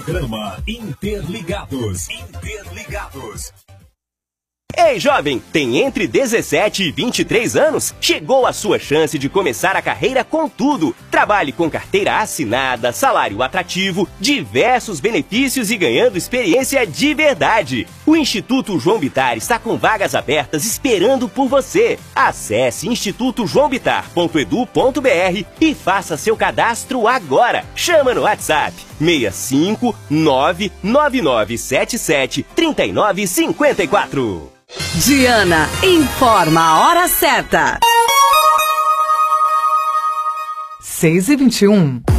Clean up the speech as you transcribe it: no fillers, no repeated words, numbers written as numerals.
Programa Interligados. Interligados. Ei, jovem, tem entre 17 e 23 anos? Chegou a sua chance de começar a carreira com tudo. Trabalhe com carteira assinada, salário atrativo, diversos benefícios e ganhando experiência de verdade. O Instituto João Bittar está com vagas abertas esperando por você. Acesse institutojoaobitar.edu.br e faça seu cadastro agora. Chama no WhatsApp 65 99977 3954. Diana informa a hora certa. 6h21.